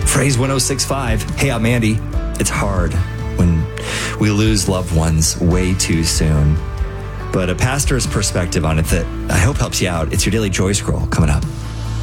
Phrase 1065. Hey, I'm Andy. It's hard when we lose loved ones way too soon. But a pastor's perspective on it that I hope helps you out. It's your Daily Joy Scroll coming up.